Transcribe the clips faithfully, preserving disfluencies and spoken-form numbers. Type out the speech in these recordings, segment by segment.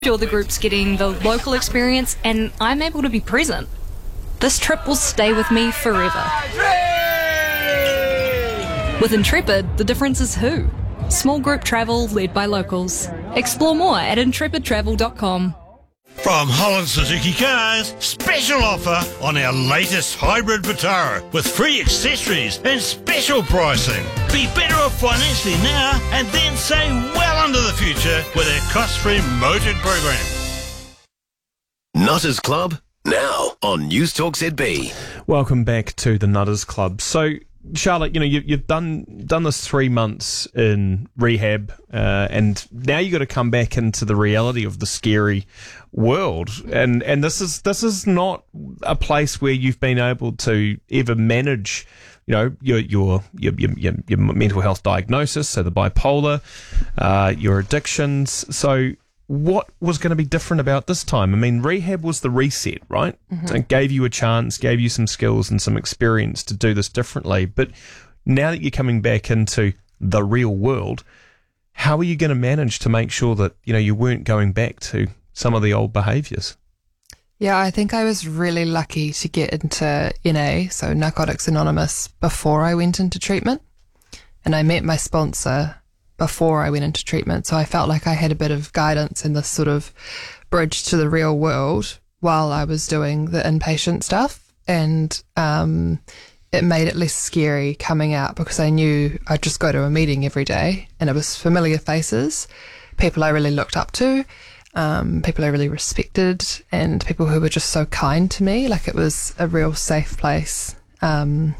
sure the group's getting the local experience and I'm able to be present. This trip will stay with me forever. With Intrepid, the difference is who. Small group travel led by locals. Explore more at intrepid travel dot com. From Holland Suzuki Cars, special offer on our latest hybrid Vitara with free accessories and special pricing. Be better off financially now and then save well into the future with our cost-free motored program. Nutters Club, now on News Talk Z B. Welcome back to the Nutters Club. So, Charlotte, you know, you, you've done done this three months in rehab, uh, and now you got to come back into the reality of the scary world. And and this is this is not a place where you've been able to ever manage, you know, your your your your, your mental health diagnosis, so the bipolar, uh, your addictions. So, what was going to be different about this time? I mean, rehab was the reset, right? Mm-hmm. So it gave you a chance, gave you some skills and some experience to do this differently. But now that you're coming back into the real world, how are you going to manage to make sure that, you know, you weren't going back to some of the old behaviours? Yeah, I think I was really lucky to get into N A, so Narcotics Anonymous, before I went into treatment. And I met my sponsor before I went into treatment. So I felt like I had a bit of guidance in this sort of bridge to the real world while I was doing the inpatient stuff. And um, it made it less scary coming out because I knew I'd just go to a meeting every day and it was familiar faces, people I really looked up to, um, people I really respected, and people who were just so kind to me. Like, it was a real safe place. Um,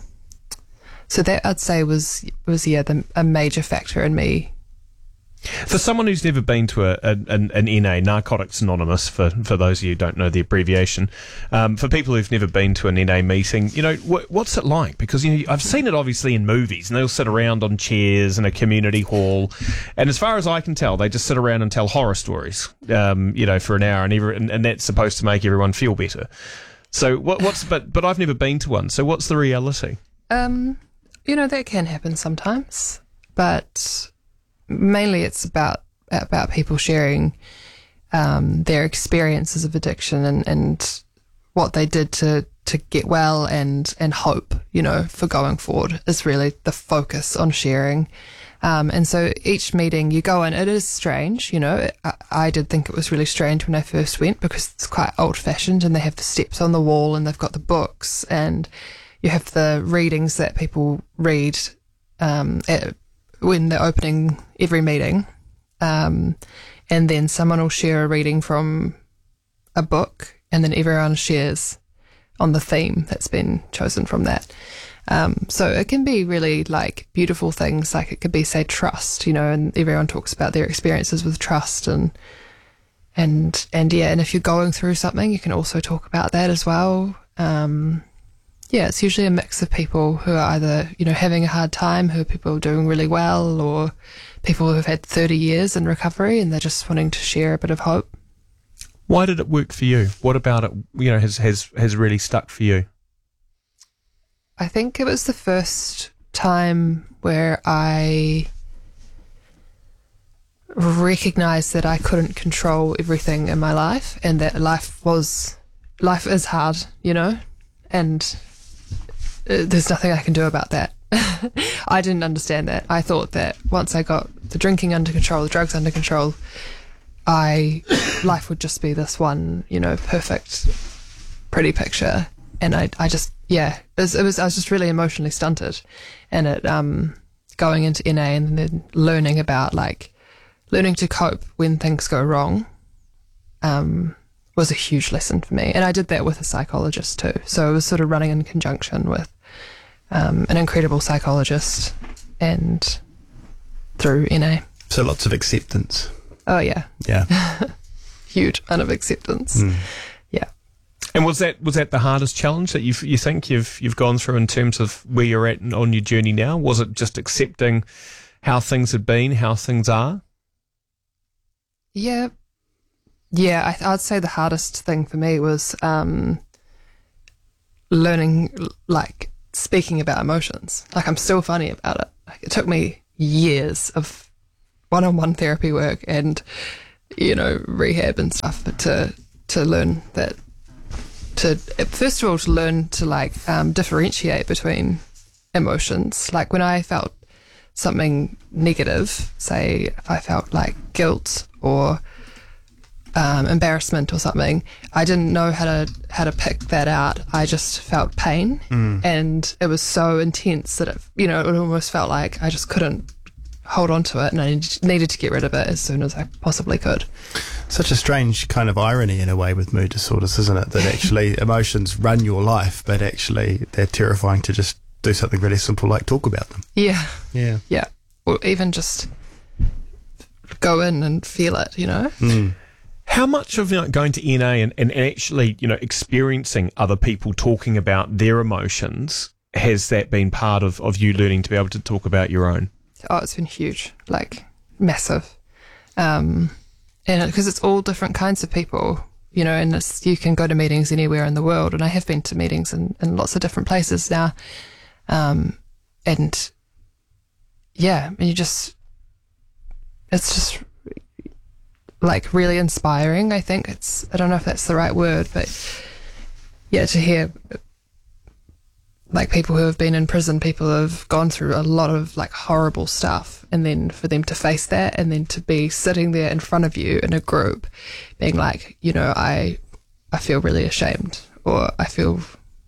So that, I'd say, was, was yeah, the, a major factor in me. For someone who's never been to a, a, an, an N A, Narcotics Anonymous, for, for those of you who don't know the abbreviation, um, for people who've never been to an N A meeting, you know, wh- what's it like? Because, you know, I've seen it obviously in movies, and they'll sit around on chairs in a community hall, and as far as I can tell, they just sit around and tell horror stories, um, you know, for an hour, and, every, and, and that's supposed to make everyone feel better. So what, what's, but, but I've never been to one, so what's the reality? Um... You know, that can happen sometimes, but mainly it's about about people sharing um, their experiences of addiction and, and what they did to, to get well, and, and hope, you know, for going forward is really the focus on sharing. Um, and so each meeting you go in, it is strange, you know. I, I did think it was really strange when I first went because it's quite old-fashioned and they have the steps on the wall and they've got the books and you have the readings that people read um, at, when they're opening every meeting. Um, and then someone will share a reading from a book, and then everyone shares on the theme that's been chosen from that. Um, so it can be really like beautiful things. Like, it could be, say, trust, you know, and everyone talks about their experiences with trust and, and, and yeah, and if you're going through something, you can also talk about that as well. Um, Yeah, it's usually a mix of people who are either, you know, having a hard time, who are people doing really well, or people who have had thirty years in recovery and they're just wanting to share a bit of hope. Why did it work for you? What about it, you know, has, has, has really stuck for you? I think it was the first time where I recognised that I couldn't control everything in my life, and that life was, life is hard, you know, and there's nothing I can do about that. I didn't understand that. I thought that once I got the drinking under control, the drugs under control, I life would just be this one, you know, perfect, pretty picture. And I, I just, yeah, it was, it was, I was just really emotionally stunted. And it, um, going into N A and then learning about, like, learning to cope when things go wrong, um, was a huge lesson for me. And I did that with a psychologist too. So I was sort of running in conjunction with um, an incredible psychologist and through N A. So lots of acceptance. Oh, yeah. Yeah. Huge amount of acceptance. Mm. Yeah. And was that was that the hardest challenge that you you think you've you've gone through in terms of where you're at on your journey now? Was it just accepting how things had been, how things are? Yeah. Yeah, I, I'd say the hardest thing for me was um, learning, like, speaking about emotions. Like, I'm still funny about it. Like, it took me years of one-on-one therapy work and you know, rehab and stuff, but to to learn that, to first of all, to learn to like um, differentiate between emotions. Like when I felt something negative, say if I felt like guilt or um, embarrassment or something, I didn't know how to how to pick that out. I just felt pain, mm. and it was so intense that it, you know, it almost felt like I just couldn't hold on to it, and I needed to get rid of it as soon as I possibly could. Such a strange kind of irony in a way with mood disorders, isn't it? That actually emotions run your life, but actually they're terrifying to just do something really simple like talk about them. Yeah. Yeah. Yeah. Or even just go in and feel it, you know? Mm. How much of, you know, going to N A and, and actually, you know, experiencing other people talking about their emotions, has that been part of, of you learning to be able to talk about your own? Oh, it's been huge, like massive. Um, and because it's all different kinds of people, you know, and it's, you can go to meetings anywhere in the world, and I have been to meetings in, in lots of different places now. Um, and yeah, and you just, it's just like really inspiring. I think it's, I don't know if that's the right word, but yeah, to hear like people who have been in prison, people who have gone through a lot of like horrible stuff, and then for them to face that, and then to be sitting there in front of you in a group being like, you know, I I feel really ashamed, or I feel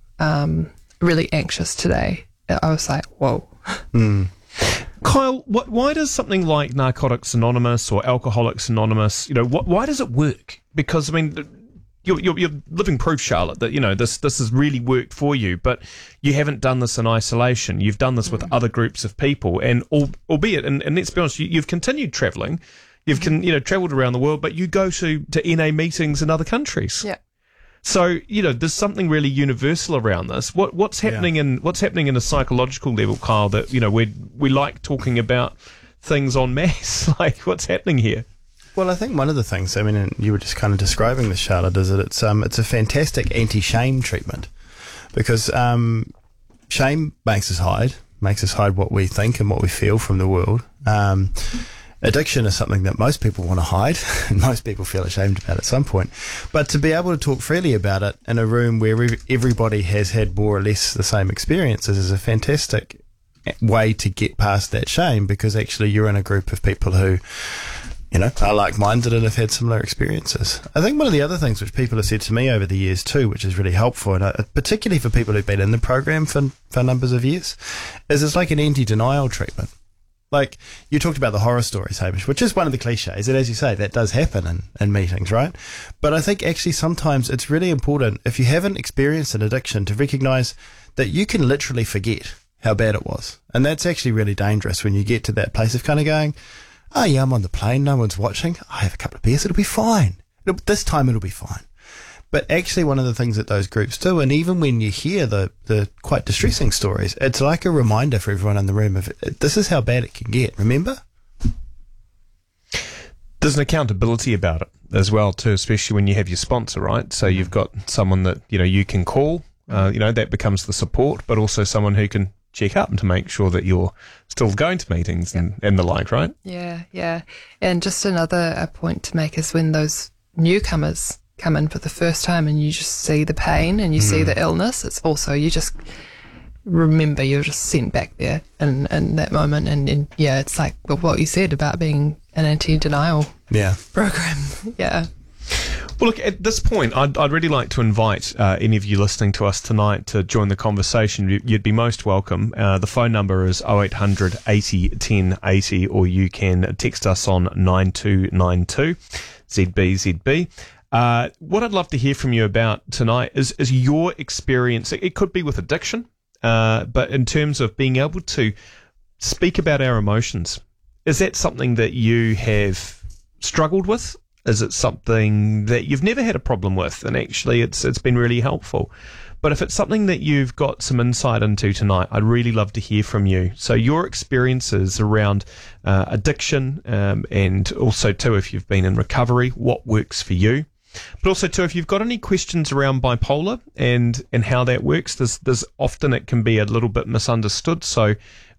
um, really anxious today. I was like, whoa. Mm. Kyle, what, why does something like Narcotics Anonymous or Alcoholics Anonymous, you know, what, why does it work? Because, I mean, You're, you're, you're living proof, Charlotte, that, you know, this this has really worked for you, but you haven't done this in isolation. You've done this with other groups of people, and al- albeit, and, and let's be honest, you, you've continued travelling. You've can, you know, travelled around the world, but you go to, to N A meetings in other countries. Yeah. So, you know, there's something really universal around this. What what's happening Yeah. in what's happening in a psychological level, Kyle? That, you know, we we like talking about things en masse. Like, what's happening here? Well, I think one of the things, I mean, and you were just kind of describing this, Charlotte, is that it's um it's a fantastic anti-shame treatment, because um shame makes us hide, makes us hide what we think and what we feel from the world. Um, addiction is something that most people want to hide, and most people feel ashamed about at some point. But to be able to talk freely about it in a room where everybody has had more or less the same experiences is a fantastic way to get past that shame, because actually you're in a group of people who, you know, are like-minded and have had similar experiences. I think one of the other things which people have said to me over the years too, which is really helpful, and uh, particularly for people who've been in the program for, for numbers of years, is it's like an anti-denial treatment. Like, you talked about the horror stories, Hamish, which is one of the cliches, and as you say, that does happen in, in meetings, right? But I think actually sometimes it's really important, if you haven't experienced an addiction, to recognise that you can literally forget how bad it was. And that's actually really dangerous when you get to that place of kind of going, oh yeah, I'm on the plane, no one's watching, I have a couple of beers, it'll be fine. It'll, this time it'll be fine. But actually one of the things that those groups do, and even when you hear the, the quite distressing stories, it's like a reminder for everyone in the room of, this is how bad it can get, remember? There's an accountability about it as well too, especially when you have your sponsor, right? So you've got someone that, you know, you can call, uh, you know, that becomes the support, but also someone who can check up to make sure that you're still going to meetings and, and the like, right? Yeah, yeah. And just another uh, point to make is when those newcomers come in for the first time and you just see the pain and you mm. see the illness, it's also, you just remember you're just sent back there in, in that moment. And, and yeah, it's like what you said about being an anti-denial yeah. program. Yeah. Well, look, at this point, I'd, I'd really like to invite uh, any of you listening to us tonight to join the conversation. You, you'd be most welcome. Uh, the phone number is oh eight hundred eighty ten eighty, or you can text us on nine two nine two Z B Z B. Uh, what I'd love to hear from you about tonight is, is your experience. It could be with addiction, uh, but in terms of being able to speak about our emotions, is that something that you have struggled with? Is it something that you've never had a problem with, and actually it's it's been really helpful? But if it's something that you've got some insight into tonight, I'd really love to hear from you. So your experiences around uh, addiction, um, and also too, if you've been in recovery, what works for you. But also too, if you've got any questions around bipolar and and how that works, there's there's often it can be a little bit misunderstood. So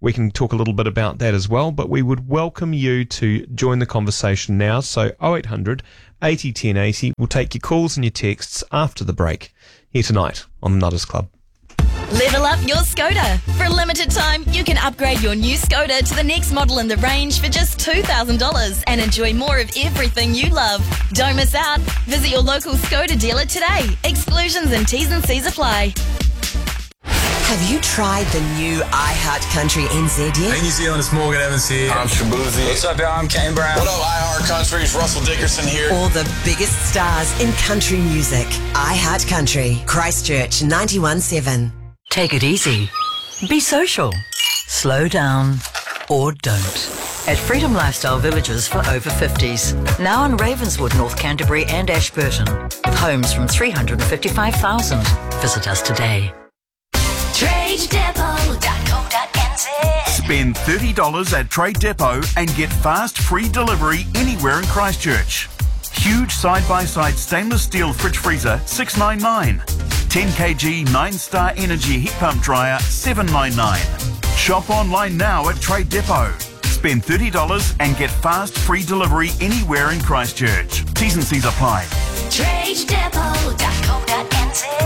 we can talk a little bit about that as well. But we would welcome you to join the conversation now. So oh eight hundred eighty ten eighty. We'll take your calls and your texts after the break here tonight on the Nutters Club. Level up your Skoda. For a limited time, you can upgrade your new Skoda to the next model in the range for just two thousand dollars and enjoy more of everything you love. Don't miss out. Visit your local Skoda dealer today. Exclusions and T's and C's apply. Have you tried the new iHeartCountry N Z yet? Hey New Zealand, it's Morgan Evans here. I'm Shabuzi. What's up, y'all? I'm Kane Brown. What up, iHeartCountry? It's Russell Dickerson here. All the biggest stars in country music. iHeartCountry, Christchurch ninety-one point seven. Take it easy. Be social. Slow down. Or don't. At Freedom Lifestyle Villages for over fifties. Now in Ravenswood, North Canterbury and Ashburton. With homes from three hundred fifty-five thousand. Visit us today. trade depot dot co dot n z. Spend thirty dollars at Trade Depot and get fast free delivery anywhere in Christchurch. Huge side-by-side stainless steel fridge freezer, six ninety-nine. ten kilogram nine star Energy heat pump dryer, seven ninety-nine. Shop online now at Trade Depot. Spend thirty dollars and get fast free delivery anywhere in Christchurch. T's and C's apply. trade depot dot co dot n z.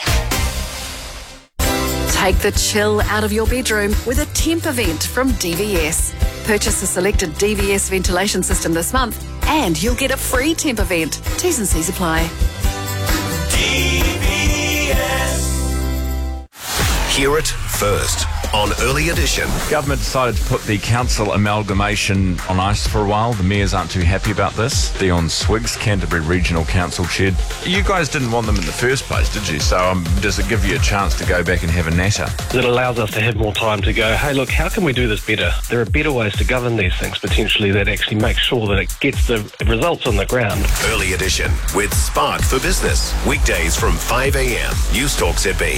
Take the chill out of your bedroom with a temp event from D V S. Purchase a selected D V S ventilation system this month and you'll get a free temp event. T's and C's apply. D V S. Hear it first on Early Edition. Government decided to put the council amalgamation on ice for a while. The mayors aren't too happy about this. Dion Swiggs, Canterbury Regional Council Chair. You guys didn't want them in the first place, did you? So um, does it give you a chance to go back and have a natter? It allows us to have more time to go, hey, look, how can we do this better? There are better ways to govern these things, potentially, that actually make sure that it gets the results on the ground. Early Edition with Spark for Business. Weekdays from five a.m. News Talk Z B.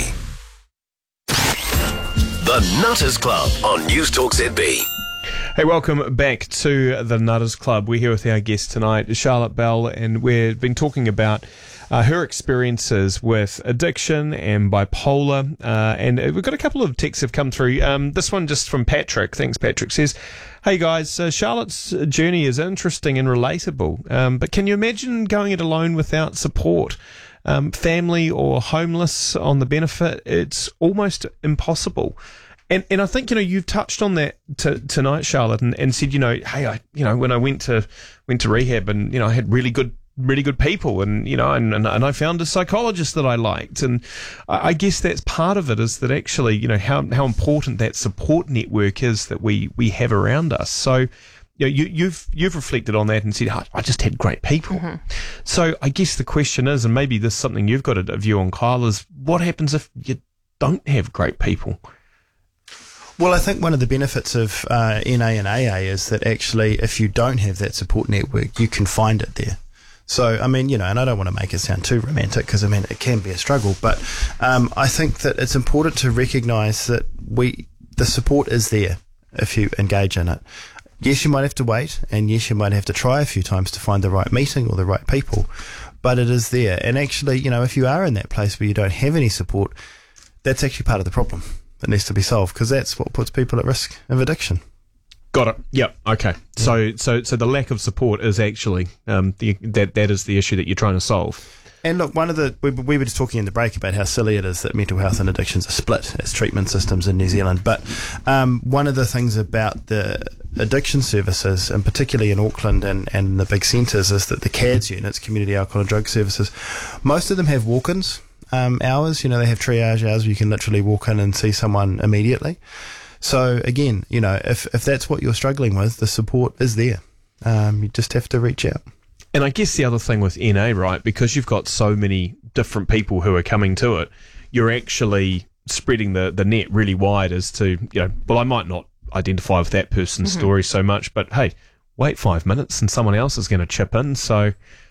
The Nutters Club on News Talk Z B. Hey, welcome back to the Nutters Club. We're here with our guest tonight, Charlotte Bell, and we've been talking about uh, her experiences with addiction and bipolar. Uh, and we've got a couple of texts have come through. Um, this one just from Patrick. Thanks, Patrick. Says, hey guys, uh, Charlotte's journey is interesting and relatable. Um, but can you imagine going it alone without support? Um, family or homeless on the benefit, it's almost impossible. And and I think, you know, you've touched on that t- tonight, Charlotte, and, and said, you know, hey, I, you know, when I went to went to rehab and, you know, I had really good really good people and, you know, and, and, and I found a psychologist that I liked. And I, I guess that's part of it, is that actually, you know, how, how important that support network is that we, we have around us. So, you know, you, you've you've reflected on that and said, oh, I just had great people. Mm-hmm. So I guess the question is, and maybe this is something you've got a, a view on, Kyle, is what happens if you don't have great people? Well, I think one of the benefits of uh, N A and A A is that actually if you don't have that support network, you can find it there. So, I mean, you know, and I don't want to make it sound too romantic because, I mean, it can be a struggle, but um, I think that it's important to recognise that we the support is there if you engage in it. Yes, you might have to wait, and yes, you might have to try a few times to find the right meeting or the right people, but it is there. And actually, you know, if you are in that place where you don't have any support, that's actually part of the problem that needs to be solved, because that's what puts people at risk of addiction. Got it. Yep. Okay. Yeah. So, so, so the lack of support is actually um, the, that that is the issue that you're trying to solve. And look, one of the we, we were just talking in the break about how silly it is that mental health and addictions are split as treatment systems in New Zealand. But um, one of the things about the addiction services, and particularly in Auckland and, and the big centres, is that the C A D S units, Community Alcohol and Drug Services, most of them have walk-ins um, hours. You know, they have triage hours where you can literally walk in and see someone immediately. So again, you know, if if that's what you're struggling with, the support is there. Um, you just have to reach out. And I guess the other thing with N A, right, because you've got so many different people who are coming to it, you're actually spreading the, the net really wide as to, you know, well, I might not identify with that person's mm-hmm. story so much, but hey, wait five minutes and someone else is going to chip in. So,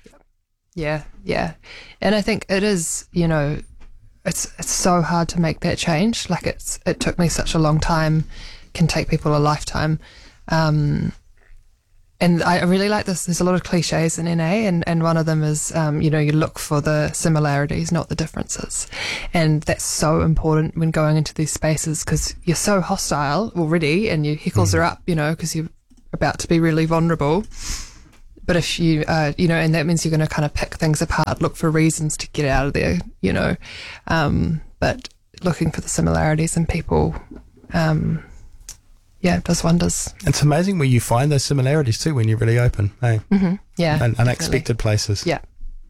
yeah, yeah. And I think it is, you know, it's it's so hard to make that change. Like it's it took me such a long time, can take people a lifetime. Um and I really like this. There's a lot of cliches in N A, and, and one of them is, um, you know, you look for the similarities, not the differences. And that's so important when going into these spaces, because you're so hostile already and your heckles mm. are up, you know, because you're about to be really vulnerable. But if you, uh, you know, and that means you're going to kind of pick things apart, look for reasons to get out of there, you know. Um, but looking for the similarities in people, um, yeah, it does wonders. It's amazing where you find those similarities too when you're really open. Hey? Mm-hmm. Yeah. And unexpected places. Yeah.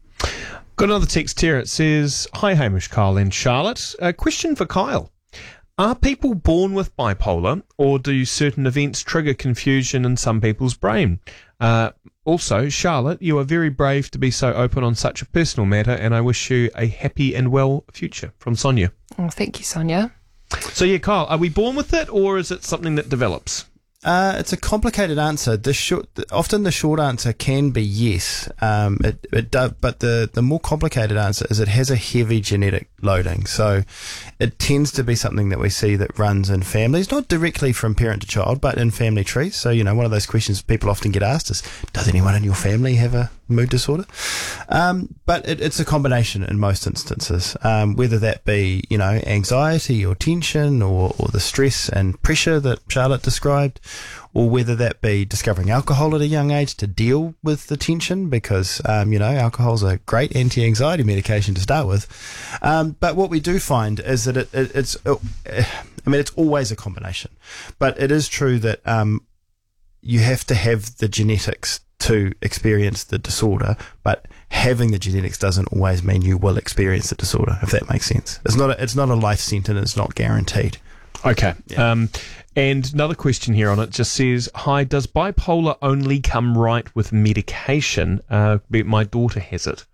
Got another text here. It says, "Hi Hamish, Kyle and Charlotte. A question for Kyle. Are people born with bipolar, or do certain events trigger confusion in some people's brain? Uh, also, Charlotte, you are very brave to be so open on such a personal matter, and I wish you a happy and well future." From Sonia. Oh, thank you, Sonia. So yeah, Kyle, are we born with it, or is it something that develops? Uh, it's a complicated answer. The short, often the short answer can be yes. Um, it, it does, but the, the more complicated answer is it has a heavy genetic loading. So it tends to be something that we see that runs in families, not directly from parent to child, but in family trees. So, you know, one of those questions people often get asked is, does anyone in your family have a mood disorder? Um, but it, it's a combination in most instances, um, whether that be, you know, anxiety or tension or, or the stress and pressure that Charlotte described, or whether that be discovering alcohol at a young age to deal with the tension, because, um, you know, alcohol's a great anti-anxiety medication to start with. Um, but what we do find is that it, it, it's, uh, I mean, it's always a combination, but it is true that um, you have to have the genetics to experience the disorder, but having the genetics doesn't always mean you will experience the disorder, if that makes sense. It's not a, it's not a life sentence, it's not guaranteed. Okay. Yeah. Um, and another question here on it just says, "Hi, does bipolar only come right with medication? Uh, my daughter has it."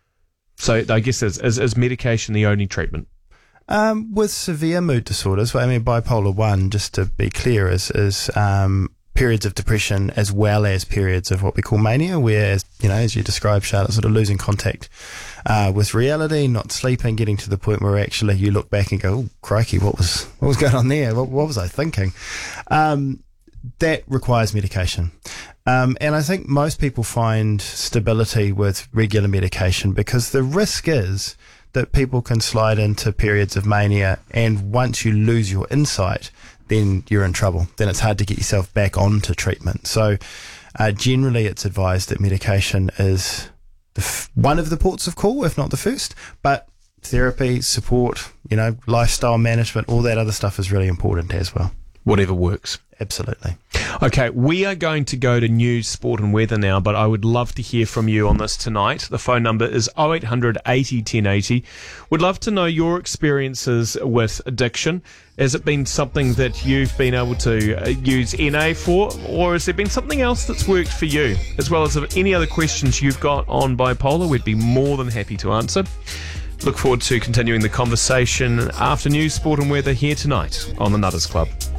So I guess is, is, is medication the only treatment? Um, with severe mood disorders, I mean, bipolar one, just to be clear, is, is um, periods of depression as well as periods of what we call mania, where, you know, as you described, Charlotte, sort of losing contact uh, with reality, not sleeping, getting to the point where actually you look back and go, "Oh, crikey, what was what was going on there? What, what was I thinking?" Um, that requires medication. Um, and I think most people find stability with regular medication, because the risk is that people can slide into periods of mania, and once you lose your insight, then you're in trouble. Then it's hard to get yourself back onto treatment. So uh, generally it's advised that medication is the f- one of the ports of call, if not the first, but therapy, support, you know, lifestyle management, all that other stuff is really important as well. Whatever works. Absolutely. Okay, we are going to go to news, sport and weather now, but I would love to hear from you on this tonight. The phone number is oh eight hundred eighty ten eighty. Would love to know your experiences with addiction. Has it been something that you've been able to uh, use N A for, or has there been something else that's worked for you? As well as any other questions you've got on bipolar, we'd be more than happy to answer. Look forward to continuing the conversation after news, sport and weather here tonight on the Nutters Club.